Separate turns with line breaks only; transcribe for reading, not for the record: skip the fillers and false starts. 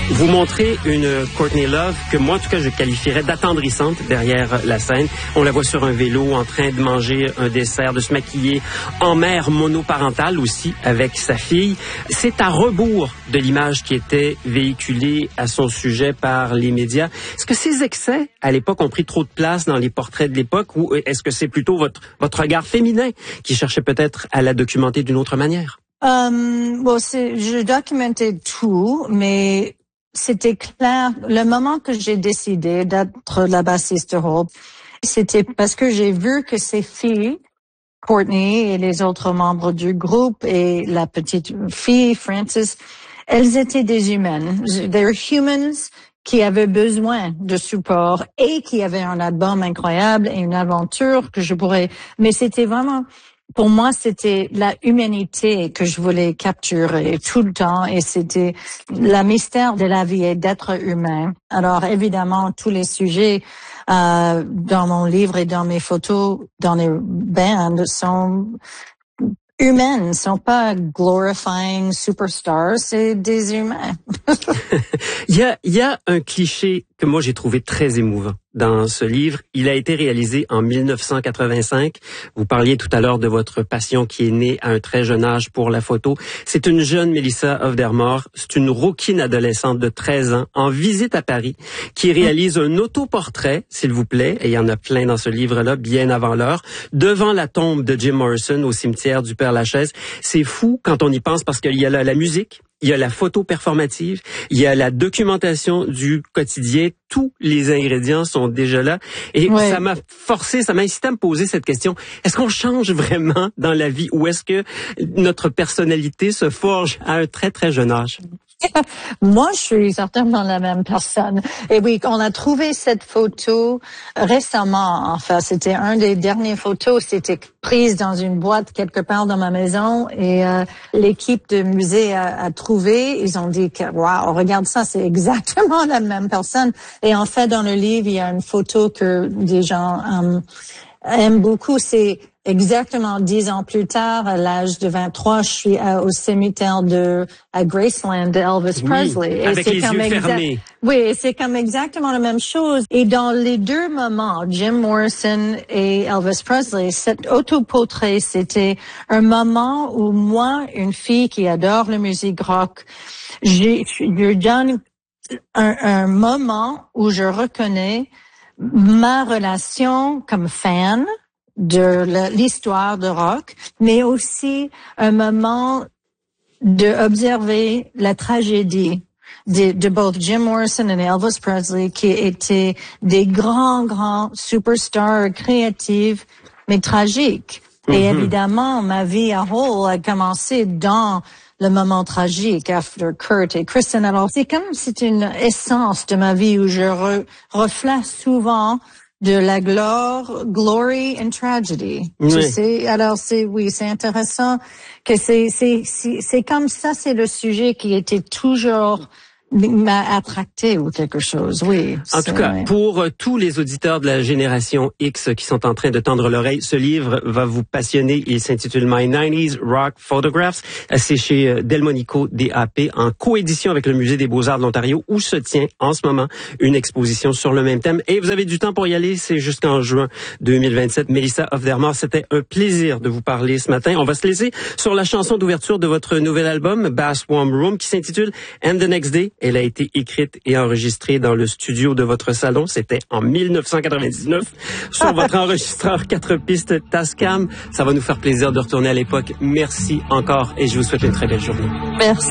Vous montrez une Courtney Love que moi, en tout cas, je qualifierais d'attendrissante derrière la scène. On la voit sur un vélo en train de manger un dessert, de se maquiller, en mère monoparentale aussi avec sa fille. C'est à rebours de l'image qui était véhiculée à son sujet par les médias. Est-ce que ces excès, à l'époque, ont pris trop de place dans les portraits de l'époque ou est-ce que c'est plutôt votre regard féminin qui cherchait peut-être à la documenter d'une autre manière?
Je documentais tout, mais c'était clair. Le moment que j'ai décidé d'être la bassiste de Hope, c'était parce que j'ai vu que ces filles, Courtney et les autres membres du groupe et la petite fille, Frances, elles étaient des humaines. They're humans qui avaient besoin de support et qui avaient un album incroyable et une aventure que je pourrais... Mais c'était vraiment... Pour moi, c'était la humanité que je voulais capturer tout le temps et c'était le mystère de la vie et d'être humain. Alors, évidemment, tous les sujets dans mon livre et dans mes photos, dans les bands, sont humaines, sont pas glorifying superstars, c'est des humains.
Il y a un cliché que moi j'ai trouvé très émouvant dans ce livre. Il a été réalisé en 1985. Vous parliez tout à l'heure de votre passion qui est née à un très jeune âge pour la photo. C'est une jeune Melissa Auf-der-Moor, c'est une rouquine adolescente de 13 ans en visite à Paris qui réalise un autoportrait, s'il vous plaît, et il y en a plein dans ce livre-là, bien avant l'heure, devant la tombe de Jim Morrison au cimetière du Père-Lachaise. C'est fou quand on y pense parce qu'il y a la musique, il y a la photo performative, il y a la documentation du quotidien, tous les ingrédients sont déjà là. Et ça m'a incité à me poser cette question. Est-ce qu'on change vraiment dans la vie ou est-ce que notre personnalité se forge à un très, très jeune âge?
Moi, je suis certainement la même personne. Et oui, on a trouvé cette photo récemment. Enfin, c'était un des dernières photos. C'était prise dans une boîte quelque part dans ma maison. Et l'équipe de musée a trouvé. Ils ont dit que, waouh, regarde ça, c'est exactement la même personne. Et en fait, dans le livre, il y a une photo que des gens aiment beaucoup. C'est exactement 10 ans plus tard, à l'âge de 23, je suis au cimetière à Graceland de Elvis Presley.
Et avec les yeux fermés.
Oui, c'est comme exactement la même chose. Et dans les deux moments, Jim Morrison et Elvis Presley, cet autoportrait, c'était un moment où moi, une fille qui adore la musique rock, je donne un moment où je reconnais ma relation comme fan de l'histoire de rock, mais aussi un moment de observer la tragédie de both Jim Morrison et Elvis Presley, qui étaient des grands superstars créatifs, mais tragiques. Et évidemment, ma vie à whole a commencé dans le moment tragique after Kurt et Kristen. Alors, c'est une essence de ma vie où je reflète souvent de la glory and tragedy.
Oui.
Tu sais, alors c'est intéressant que c'est comme ça, c'est le sujet qui était toujours m'a attracté ou quelque chose, oui.
En tout cas, pour tous les auditeurs de la génération X qui sont en train de tendre l'oreille, ce livre va vous passionner. Il s'intitule My 90s Rock Photographs. C'est chez Delmonico DAP en coédition avec le Musée des Beaux-Arts de l'Ontario où se tient en ce moment une exposition sur le même thème. Et vous avez du temps pour y aller, c'est jusqu'en juin 2027. Melissa Auf-der-Moor, c'était un plaisir de vous parler ce matin. On va se laisser sur la chanson d'ouverture de votre nouvel album, Bass Warm Room, qui s'intitule And the Next Day. Elle a été écrite et enregistrée dans le studio de votre salon. C'était en 1999 sur votre enregistreur 4 pistes Tascam. Ça va nous faire plaisir de retourner à l'époque. Merci encore et je vous souhaite une très belle journée.
Merci.